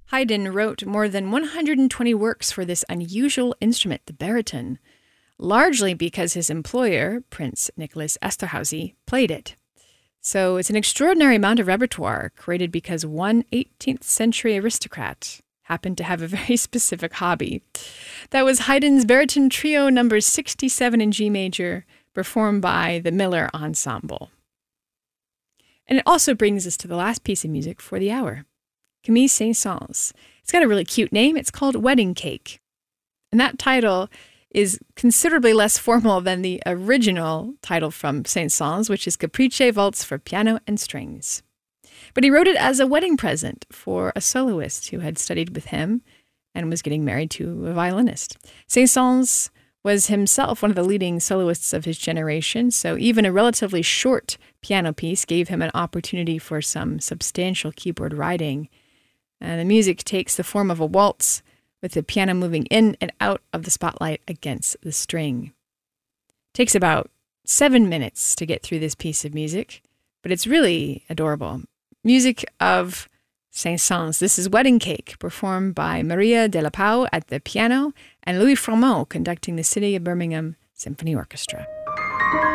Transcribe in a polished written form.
Haydn wrote more than 120 works for this unusual instrument, the baritone, largely because his employer, Prince Nicholas Esterhazy, played it. So it's an extraordinary amount of repertoire created because one 18th century aristocrat happened to have a very specific hobby. That was Haydn's baritone trio number 67 in G major, performed by the Miller Ensemble. And it also brings us to the last piece of music for the hour, Camille Saint-Saëns. It's got a really cute name. It's called Wedding Cake. And that title is considerably less formal than the original title from Saint-Saëns, which is Capricci Waltz for Piano and Strings. But he wrote it as a wedding present for a soloist who had studied with him and was getting married to a violinist. Saint-Saëns was himself one of the leading soloists of his generation, so even a relatively short piano piece gave him an opportunity for some substantial keyboard writing. And the music takes the form of a waltz, with the piano moving in and out of the spotlight against the string. It takes about 7 minutes to get through this piece of music, but it's really adorable. Music of Saint-Saëns. This is Wedding Cake, performed by Maria de la Pau at the piano and Louis Froment conducting the City of Birmingham Symphony Orchestra.